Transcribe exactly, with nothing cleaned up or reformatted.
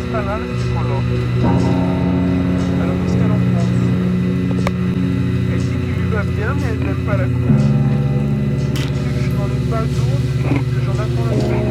canale tricolore. Alors qu'est-ce qu'elle en pense? Elle dit qu'il lui va bien, mais elle n'aime pas la couleur. Je sais que je n'en ai pas d'autres, que j'en attends la